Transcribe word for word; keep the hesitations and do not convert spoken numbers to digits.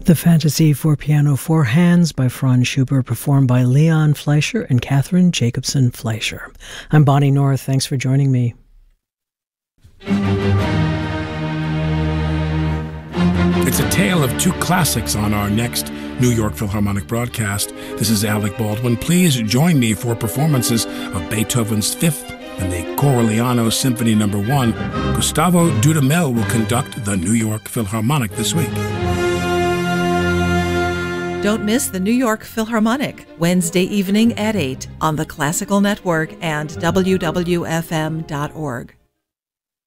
The Fantasy for Piano Four Hands by Franz Schubert, performed by Leon Fleischer and Catherine Jacobson Fleischer. I'm Bonnie North. Thanks for joining me. It's a tale of two classics on our next New York Philharmonic broadcast. This is Alec Baldwin. Please join me for performances of Beethoven's Fifth and the Corelliano Symphony Number One. Gustavo Dudamel will conduct the New York Philharmonic this week. Don't miss the New York Philharmonic, Wednesday evening at eight on the Classical Network and W W F M dot org.